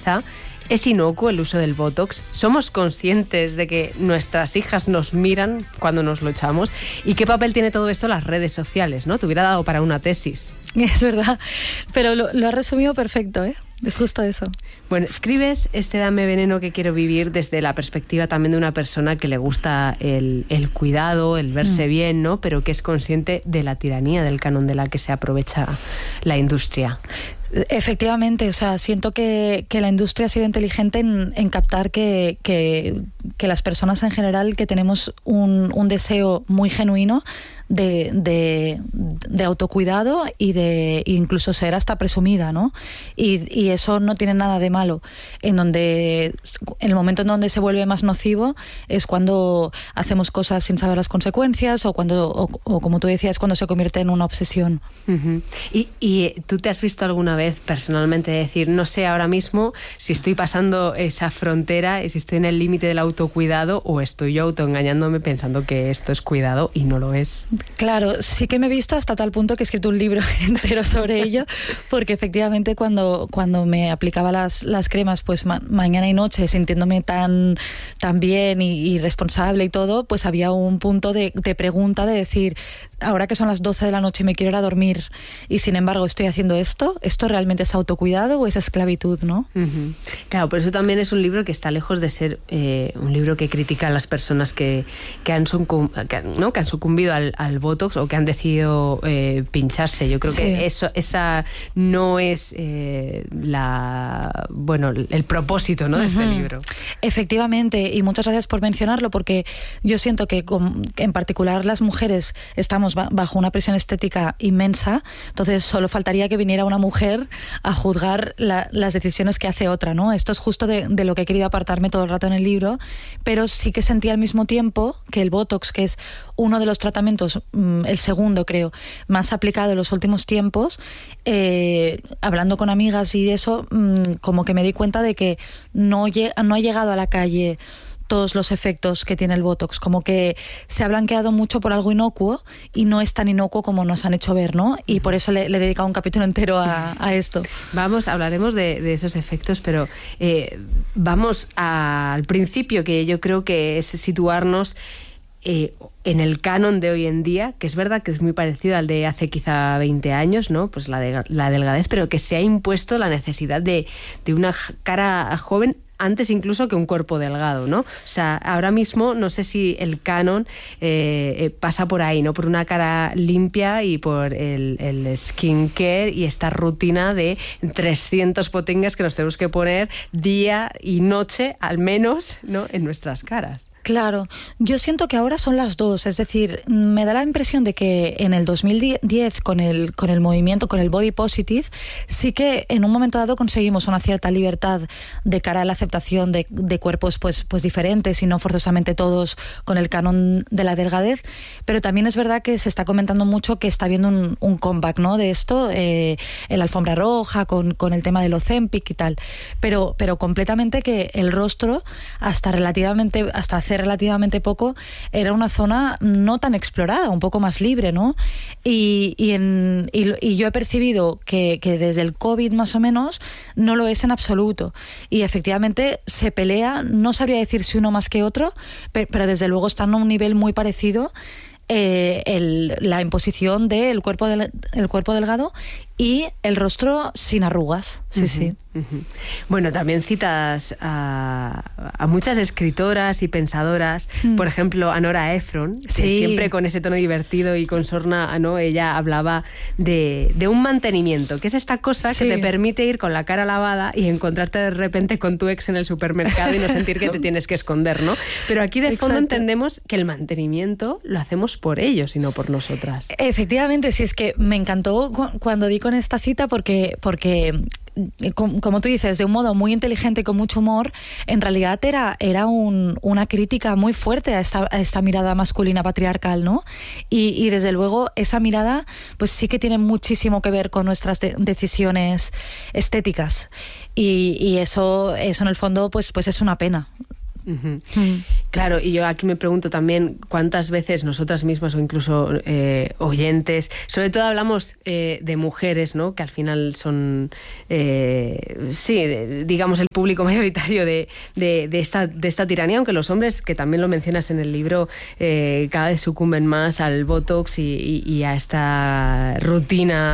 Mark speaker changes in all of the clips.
Speaker 1: quizá es inocuo el uso del Botox. ¿Somos conscientes de que nuestras hijas nos miran cuando nos lo echamos? ¿Y qué papel tiene todo esto en las redes sociales, ¿no? Te hubiera dado para una tesis.
Speaker 2: Es verdad, pero lo has resumido perfecto, ¿eh? Es justo eso.
Speaker 1: Bueno, escribes este Dame veneno que quiero vivir desde la perspectiva también de una persona que le gusta el cuidado, el verse bien, ¿no? Pero que es consciente de la tiranía del canon de la que se aprovecha la industria.
Speaker 2: Efectivamente, o sea, siento que la industria ha sido inteligente en captar que las personas en general que tenemos un deseo muy genuino de autocuidado y de incluso ser hasta presumida, ¿no? Y eso no tiene nada de malo. En el momento en donde se vuelve más nocivo es cuando hacemos cosas sin saber las consecuencias o como tú decías, cuando se convierte en una obsesión.
Speaker 1: Uh-huh. ¿Y tú te has visto alguna vez personalmente decir, no sé ahora mismo si estoy pasando esa frontera, si estoy en el límite del autocuidado o estoy yo autoengañándome pensando que esto es cuidado y no lo es?
Speaker 2: Claro, sí que me he visto hasta tal punto que he escrito un libro entero sobre ello, porque efectivamente cuando me aplicaba las cremas pues mañana y noche, sintiéndome tan bien y responsable y todo, pues había un punto de pregunta de decir, ahora que son las 12 de la noche y me quiero ir a dormir y sin embargo estoy haciendo ¿esto realmente es autocuidado o es esclavitud, no?
Speaker 1: Uh-huh. Claro, por eso también es un libro que está lejos de ser un libro que critica a las personas que han sucumbido al Botox o que han decidido pincharse. Yo creo que esa no es el propósito, ¿no? de este libro.
Speaker 2: Efectivamente, y muchas gracias por mencionarlo, porque yo siento que en particular las mujeres estamos bajo una presión estética inmensa, entonces solo faltaría que viniera una mujer a juzgar las decisiones que hace otra, ¿no? Esto es justo de lo que he querido apartarme todo el rato en el libro, pero sí que sentí al mismo tiempo que el Botox, que es uno de los tratamientos, el segundo creo, más aplicado en los últimos tiempos, hablando con amigas y eso, como que me di cuenta de que no ha llegado a la calle todos los efectos que tiene el Botox, como que se ha blanqueado mucho por algo inocuo y no es tan inocuo como nos han hecho ver, ¿no? Y por eso le he dedicado un capítulo entero a esto.
Speaker 1: Hablaremos de esos efectos, pero vamos al principio, que yo creo que es situarnos en el canon de hoy en día, que es verdad que es muy parecido al de hace quizá 20 años, ¿no? Pues la delgadez, pero que se ha impuesto la necesidad de una cara joven antes incluso que un cuerpo delgado, ¿no? O sea, ahora mismo no sé si el canon pasa por ahí, ¿no? Por una cara limpia y por el skincare y esta rutina de 300 potingues que nos tenemos que poner día y noche, al menos, ¿no? en nuestras caras.
Speaker 2: Claro, yo siento que ahora son las dos, es decir, me da la impresión de que en el 2010 con el movimiento, con el body positive, sí que en un momento dado conseguimos una cierta libertad de cara a la aceptación de cuerpos pues diferentes y no forzosamente todos con el canon de la delgadez, pero también es verdad que se está comentando mucho que está habiendo un comeback, ¿no? de esto, en la alfombra roja, con el tema del Ozempic y tal, pero completamente que el rostro hasta hace relativamente poco era una zona no tan explorada, un poco más libre, ¿no? Y yo he percibido que desde el COVID más o menos no lo es en absoluto. Y efectivamente se pelea, no sabría decir si uno más que otro, pero desde luego están a un nivel muy parecido. La imposición del cuerpo delgado y el rostro sin arrugas. Sí, sí.
Speaker 1: Uh-huh. Bueno, también citas a muchas escritoras y pensadoras, por ejemplo, a Nora Ephron, que siempre con ese tono divertido y con sorna, ¿no? Ella hablaba de un mantenimiento, que es esta cosa que te permite ir con la cara lavada y encontrarte de repente con tu ex en el supermercado y no sentir que te tienes que esconder, ¿no? Pero aquí de fondo entendemos que el mantenimiento lo hacemos por ellos y no por nosotras.
Speaker 2: Efectivamente, sí, es que me encantó cuando di con esta cita porque como tú dices, de un modo muy inteligente y con mucho humor, en realidad era una crítica muy fuerte a esta mirada masculina patriarcal, ¿no? Y desde luego esa mirada pues sí que tiene muchísimo que ver con nuestras decisiones estéticas y eso en el fondo pues es una pena.
Speaker 1: Uh-huh. Claro, y yo aquí me pregunto también cuántas veces nosotras mismas o incluso oyentes, sobre todo hablamos de mujeres, ¿no? Que al final son, digamos, el público mayoritario de esta tiranía, aunque los hombres, que también lo mencionas en el libro, cada vez sucumben más al Botox y a esta rutina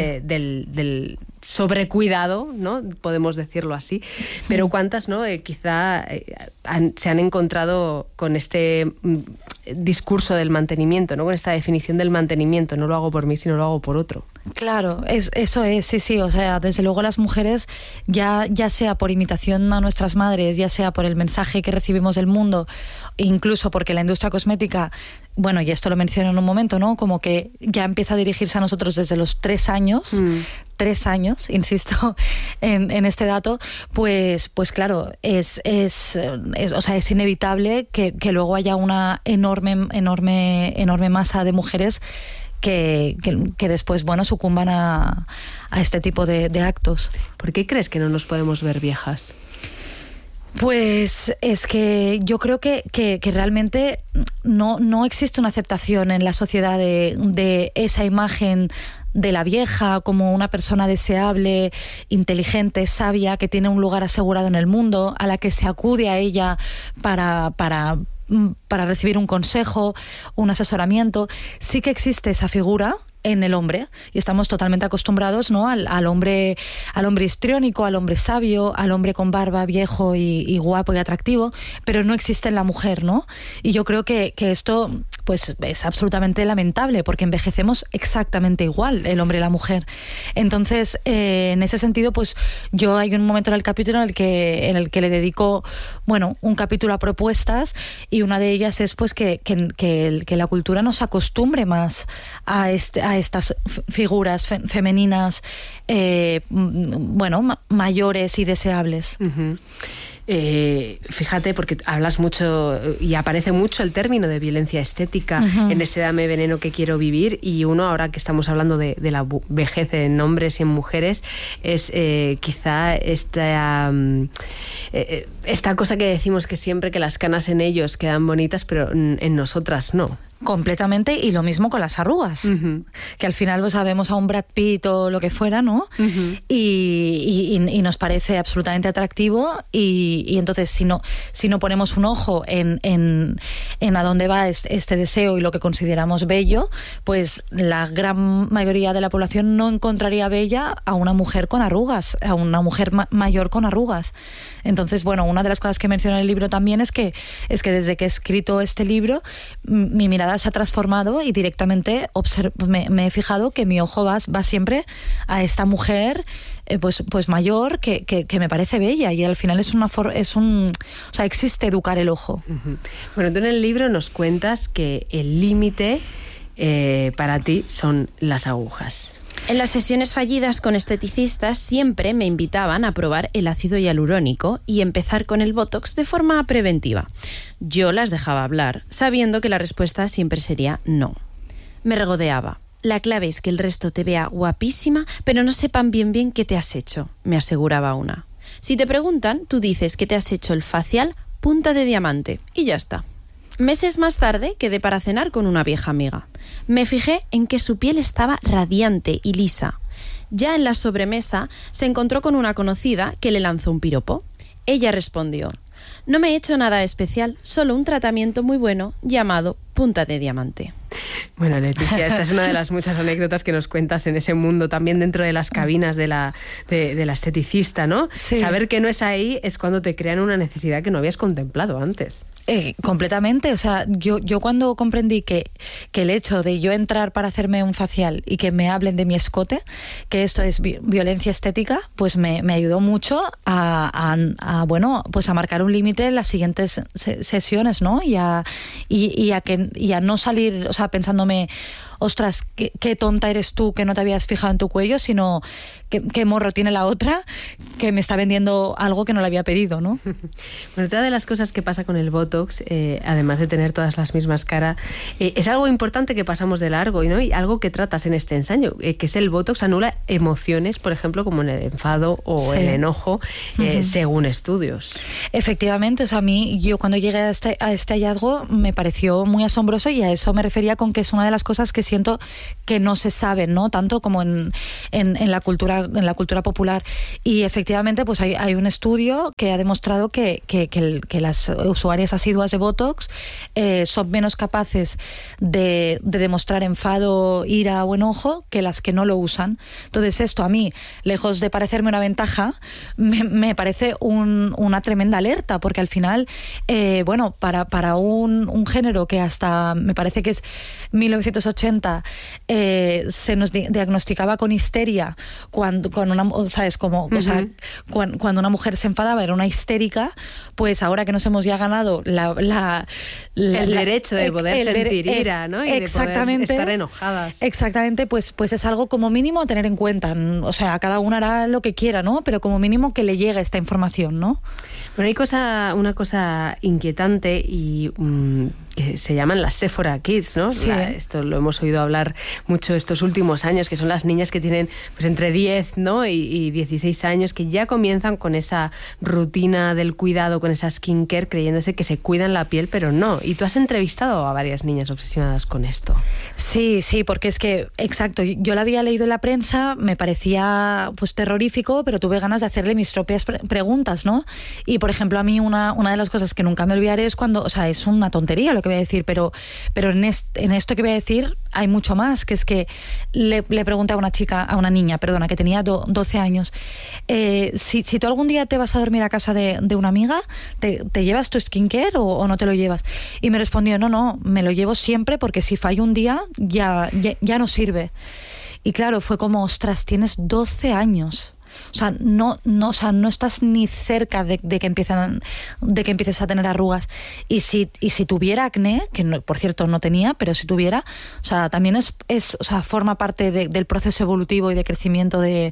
Speaker 1: del sobrecuidado, ¿no? Podemos decirlo así, pero cuántas, ¿no? Quizá se han encontrado con este discurso del mantenimiento, ¿no? Con esta definición del mantenimiento, no lo hago por mí, sino lo hago por otro.
Speaker 2: Claro, eso es, sí, o sea, desde luego las mujeres, ya sea por imitación a nuestras madres, ya sea por el mensaje que recibimos del mundo, incluso porque la industria cosmética, bueno, y esto lo menciono en un momento, ¿no? Como que ya empieza a dirigirse a nosotros desde los 3 años, 3 años, insisto en este dato, pues claro, es inevitable que luego haya una enorme masa de mujeres que después, bueno, sucumban a este tipo de actos.
Speaker 1: ¿Por qué crees que no nos podemos ver viejas?
Speaker 2: Pues es que yo creo que realmente no existe una aceptación en la sociedad de esa imagen de la vieja como una persona deseable, inteligente, sabia, que tiene un lugar asegurado en el mundo, a la que se acude a ella para recibir un consejo, un asesoramiento. Sí que existe esa figura en el hombre y estamos totalmente acostumbrados, ¿no? al hombre histriónico, al hombre sabio, al hombre con barba, viejo y guapo y atractivo, pero no existe en la mujer, ¿no? Y yo creo que esto pues es absolutamente lamentable porque envejecemos exactamente igual el hombre y la mujer. Entonces, en ese sentido, pues yo hay un momento en el capítulo en el que le dedico, bueno, un capítulo a propuestas y una de ellas es pues que la cultura nos acostumbre más a estas figuras femeninas, bueno, mayores y deseables.
Speaker 1: Uh-huh. Fíjate, porque hablas mucho y aparece mucho el término de violencia estética en este Dame veneno que quiero vivir, y uno, ahora que estamos hablando de la vejez en hombres y en mujeres, es quizá esta cosa que decimos que siempre, que las canas en ellos quedan bonitas, pero en nosotras no.
Speaker 2: Completamente, y lo mismo con las arrugas, que al final pues vemos a un Brad Pitt o lo que fuera, ¿no? Y nos parece absolutamente atractivo, y entonces si no ponemos un ojo en a dónde va este deseo y lo que consideramos bello, pues la gran mayoría de la población no encontraría bella a una mujer con arrugas, a una mujer mayor con arrugas. Entonces, bueno, una de las cosas que menciono en el libro también es que desde que he escrito este libro, mi mirada se ha transformado y directamente me he fijado que mi ojo va siempre a esta mujer pues mayor que me parece bella, y al final existe educar el ojo.
Speaker 1: Bueno, tú en el libro nos cuentas que el límite para ti son las agujas.
Speaker 3: En las sesiones fallidas con esteticistas siempre me invitaban a probar el ácido hialurónico y empezar con el Botox de forma preventiva. Yo las dejaba hablar, sabiendo que la respuesta siempre sería no. Me regodeaba. La clave es que el resto te vea guapísima, pero no sepan bien qué te has hecho, me aseguraba una. Si te preguntan, tú dices que te has hecho el facial punta de diamante y ya está. Meses más tarde quedé para cenar con una vieja amiga. Me fijé en que su piel estaba radiante y lisa. Ya en la sobremesa se encontró con una conocida que le lanzó un piropo. Ella respondió: no me he hecho nada especial, solo un tratamiento muy bueno llamado punta de diamante.
Speaker 1: Bueno, Leticia, esta es una de las muchas anécdotas que nos cuentas en ese mundo, también dentro de las cabinas de la esteticista, ¿no?
Speaker 2: Sí.
Speaker 1: Saber que no es ahí es cuando te crean una necesidad que no habías contemplado antes.
Speaker 2: Completamente, o sea, yo cuando comprendí que el hecho de yo entrar para hacerme un facial y que me hablen de mi escote, que esto es violencia estética, pues me ayudó mucho a marcar un límite en las siguientes sesiones, ¿no? Y a no salir, o sea, pensándome, ostras, qué tonta eres tú que no te habías fijado en tu cuello, sino qué morro tiene la otra que me está vendiendo algo que no le había pedido, ¿no?
Speaker 1: Bueno, otra de las cosas que pasa con el Botox, además de tener todas las mismas caras, es algo importante que pasamos de largo, ¿no? Y algo que tratas en este ensayo, que es el Botox anula emociones, por ejemplo, como el enfado o el enojo, según estudios.
Speaker 2: Efectivamente, o sea, a mí, yo cuando llegué a este hallazgo me pareció muy asombroso, y a eso me refería con que es una de las cosas que siento que no se saben, ¿no? Tanto como en la cultura popular. Y efectivamente, pues hay un estudio que ha demostrado que las usuarias asiduas de Botox son menos capaces de demostrar enfado, ira o enojo que las que no lo usan. Entonces, esto a mí, lejos de parecerme una ventaja, me parece una tremenda alerta, porque al final, bueno, para un género que hasta, me parece que es 1980, se nos diagnosticaba con histeria cuando una, ¿sabes? Como, o sea, cuando una mujer se enfadaba era una histérica, pues ahora que nos hemos ya ganado
Speaker 1: el derecho de poder sentir ira, ¿no? Y de poder estar enojadas.
Speaker 2: Exactamente, pues es algo como mínimo a tener en cuenta. O sea, cada uno hará lo que quiera, ¿no? Pero como mínimo que le llegue esta información, ¿no?
Speaker 1: Bueno, hay una cosa inquietante y que se llaman las Sephora Kids, ¿no?
Speaker 2: Sí.
Speaker 1: Esto lo hemos oído hablar mucho estos últimos años, que son las niñas que tienen pues entre 10, ¿no? y 16 años, que ya comienzan con esa rutina del cuidado, con esa skincare, creyéndose que se cuidan la piel, pero no. Y tú has entrevistado a varias niñas obsesionadas con esto.
Speaker 2: Sí, porque es que, exacto, yo la había leído en la prensa, me parecía pues terrorífico, pero tuve ganas de hacerle mis propias preguntas, ¿no? Y, por ejemplo, a mí una de las cosas que nunca me olvidaré es cuando, o sea, es una tontería lo que voy a decir, pero en esto que voy a decir hay mucho más, que es que le pregunté a una niña, que tenía 12 años, si tú algún día te vas a dormir a casa de una amiga, ¿te llevas tu skincare o no te lo llevas? Y me respondió, no, me lo llevo siempre, porque si fallo un día ya no sirve. Y claro, fue como, ostras, tienes 12 años. O sea, no estás ni cerca de que empieces a tener arrugas. Y si tuviera acné, que no, por cierto no tenía, pero si tuviera, o sea, también o sea, forma parte del proceso evolutivo y de crecimiento de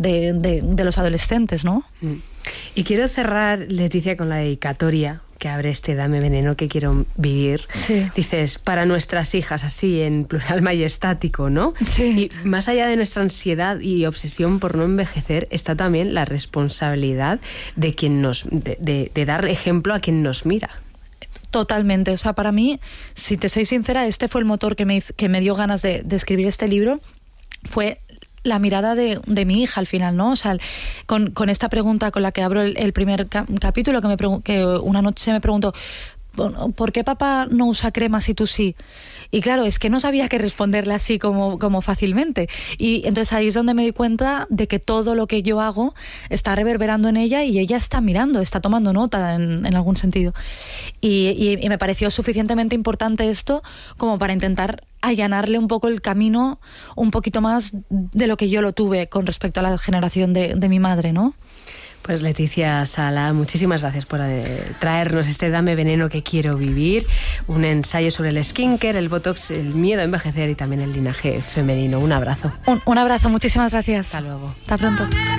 Speaker 2: los adolescentes, ¿no?
Speaker 1: Y quiero cerrar, Leticia, con la dedicatoria que abre este Dame Veneno que quiero vivir.
Speaker 2: Sí.
Speaker 1: Dices, para nuestras hijas, así en plural majestático, ¿no?
Speaker 2: Sí.
Speaker 1: Y más allá de nuestra ansiedad y obsesión por no envejecer, está también la responsabilidad de quien de dar ejemplo a quien nos mira.
Speaker 2: Totalmente. O sea, para mí, si te soy sincera, este fue el motor que me dio ganas de escribir este libro. Fue la mirada de mi hija al final, ¿no? O sea, con esta pregunta con la que abro el primer capítulo, que una noche me preguntó, ¿por qué papá no usa crema si tú sí? Y claro, es que no sabía qué responderle así como fácilmente. Y entonces ahí es donde me di cuenta de que todo lo que yo hago está reverberando en ella, y ella está mirando, está tomando nota en algún sentido. Y me pareció suficientemente importante esto como para intentar allanarle un poco el camino, un poquito más de lo que yo lo tuve con respecto a la generación de mi madre, ¿no?
Speaker 1: Pues Leticia Sala, muchísimas gracias por traernos este Dame Veneno que quiero vivir, un ensayo sobre el skincare, el botox, el miedo a envejecer y también el linaje femenino. Un abrazo.
Speaker 2: Un abrazo, muchísimas gracias.
Speaker 1: Hasta luego.
Speaker 2: Hasta pronto.